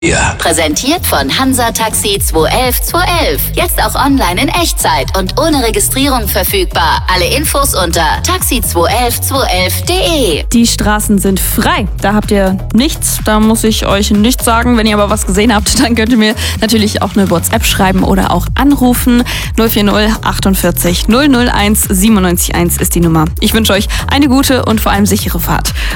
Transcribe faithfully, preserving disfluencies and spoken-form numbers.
Ja. Präsentiert von Hansa Taxi zwei elf zwei elf. Jetzt auch online in Echtzeit und ohne Registrierung verfügbar. Alle Infos unter taxi zwei elf zwei elf punkt de. Die Straßen sind frei. Da habt ihr nichts. Da muss ich euch nichts sagen. Wenn ihr aber was gesehen habt, dann könnt ihr mir natürlich auch eine WhatsApp schreiben oder auch anrufen. null vier null achtundvierzig null null eins siebenundneunzig eins ist die Nummer. Ich wünsche euch eine gute und vor allem sichere Fahrt.